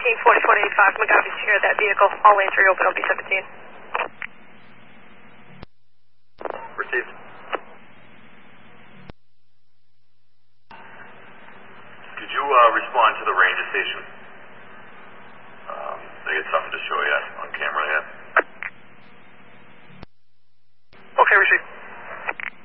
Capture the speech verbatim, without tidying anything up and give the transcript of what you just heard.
seventeen forty-four eighty-five, McGuffey secured that vehicle. All lanes reopen on B seventeen. Received. Could you uh, respond to the ranger station?